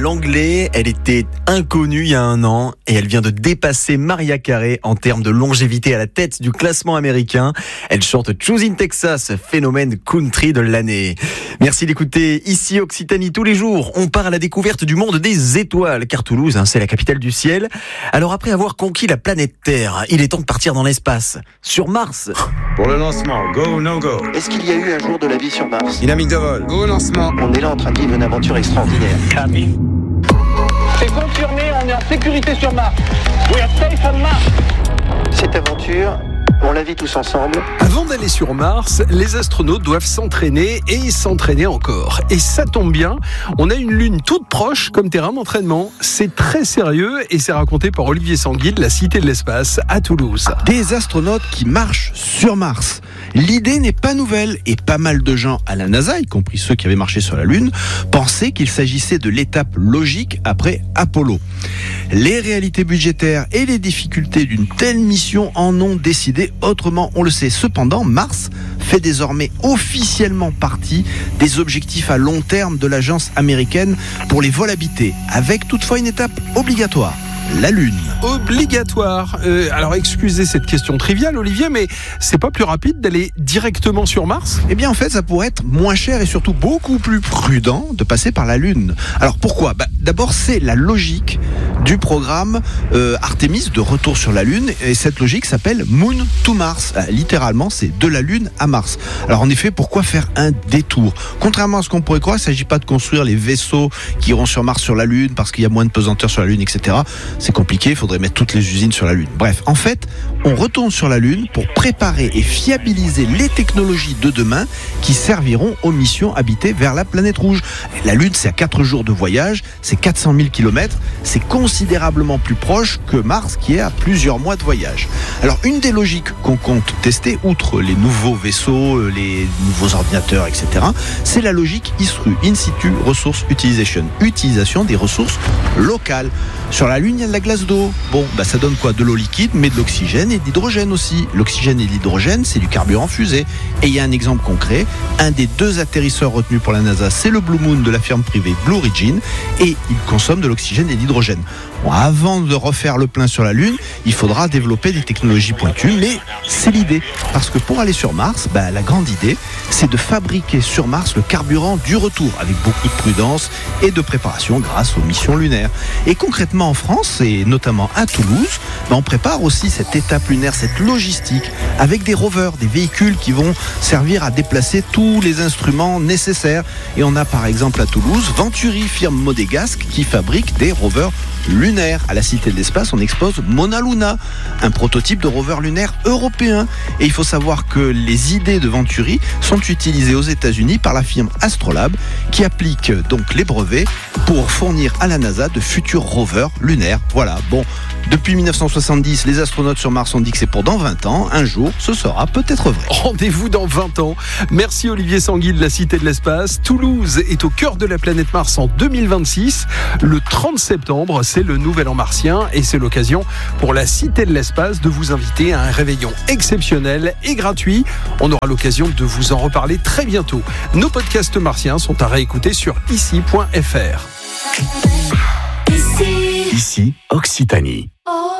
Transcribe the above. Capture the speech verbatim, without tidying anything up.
Langlais. Elle était inconnue il y a un an et elle vient de dépasser Mariah Carey en termes de longévité à la tête du classement américain. Elle chante Choosing Texas, phénomène country de l'année. Merci d'écouter ici Occitanie tous les jours. On part à la découverte du monde des étoiles, car Toulouse, hein, c'est la capitale du ciel. Alors après avoir conquis la planète Terre, il est temps de partir dans l'espace, sur Mars. Pour le lancement, go, no go. Est-ce qu'il y a eu un jour de la vie sur Mars ? Dynamique de vol, go, lancement. On est là en train de vivre une aventure extraordinaire. C'est confirmé, on est en sécurité sur Mars. We are safe on Mars. Cette aventure, on la vit tous ensemble. Avant d'aller sur Mars, les astronautes doivent s'entraîner et s'entraîner encore. Et ça tombe bien, on a une lune toute proche comme terrain d'entraînement. C'est très sérieux et c'est raconté par Olivier Sanguy de la Cité de l'Espace à Toulouse. Des astronautes qui marchent sur Mars. L'idée n'est pas nouvelle et pas mal de gens à la NASA, y compris ceux qui avaient marché sur la Lune, pensaient qu'il s'agissait de l'étape logique après Apollo. Les réalités budgétaires et les difficultés d'une telle mission en ont décidé autrement, on le sait. Cependant, Mars fait désormais officiellement partie des objectifs à long terme de l'agence américaine pour les vols habités, avec toutefois une étape obligatoire. La Lune. Obligatoire. Euh, alors excusez cette question triviale, Olivier, mais c'est pas plus rapide d'aller directement sur Mars ? Eh bien, en fait, ça pourrait être moins cher et surtout beaucoup plus prudent de passer par la Lune. Alors pourquoi ? Bah, d'abord, c'est la logique du programme euh, Artemis de retour sur la Lune, et cette logique s'appelle Moon to Mars. Euh, littéralement, c'est de la Lune à Mars. Alors en effet, pourquoi faire un détour ? Contrairement à ce qu'on pourrait croire, il ne s'agit pas de construire les vaisseaux qui iront sur Mars sur la Lune parce qu'il y a moins de pesanteur sur la Lune, et cetera. C'est compliqué, il faudrait mettre toutes les usines sur la Lune. Bref, en fait, on retourne sur la Lune pour préparer et fiabiliser les technologies de demain qui serviront aux missions habitées vers la planète rouge. La Lune, c'est à quatre jours de voyage, c'est quatre cent mille kilomètres, c'est considérablement plus proche que Mars qui est à plusieurs mois de voyage. Alors, une des logiques qu'on compte tester, outre les nouveaux vaisseaux, les nouveaux ordinateurs, et cetera, c'est la logique I S R U, In Situ Resource Utilization, utilisation des ressources locales. Sur la Lune, il y a de la glace d'eau. Bon, bah ça donne quoi ? De l'eau liquide, mais de l'oxygène et de l'hydrogène aussi. L'oxygène et l'hydrogène, c'est du carburant fusée. Et il y a un exemple concret. Un des deux atterrisseurs retenus pour la NASA, c'est le Blue Moon de la firme privée Blue Origin. Et il consomme de l'oxygène et de l'hydrogène. Bon, avant de refaire le plein sur la Lune, il faudra développer des technologies pointues, mais c'est l'idée. Parce que pour aller sur Mars, bah, la grande idée, c'est de fabriquer sur Mars le carburant du retour, avec beaucoup de prudence et de préparation grâce aux missions lunaires. Et concrètement, en France, et notamment à Toulouse, bah, on prépare aussi cette étape lunaire, cette logistique, avec des rovers, des véhicules qui vont servir à déplacer tous les instruments nécessaires. Et on a par exemple à Toulouse, Venturi, firme modégasque, qui fabrique des rovers lunaire. À la Cité de l'Espace, on expose Mona Luna, un prototype de rover lunaire européen. Et il faut savoir que les idées de Venturi sont utilisées aux États-Unis par la firme Astrolabe, qui applique donc les brevets pour fournir à la NASA de futurs rovers lunaires. Voilà, bon, depuis dix-neuf cent soixante-dix, les astronautes sur Mars ont dit que c'est pour dans vingt ans. Un jour, ce sera peut-être vrai. Rendez-vous dans vingt ans. Merci Olivier Sanguy de la Cité de l'Espace. Toulouse est au cœur de la planète Mars en deux mille vingt-six. Le trente septembre, c'est le Nouvel An martien et c'est l'occasion pour la Cité de l'Espace de vous inviter à un réveillon exceptionnel et gratuit. On aura l'occasion de vous en reparler très bientôt. Nos podcasts martiens sont à réécouter sur ici point f r. Ici, Occitanie.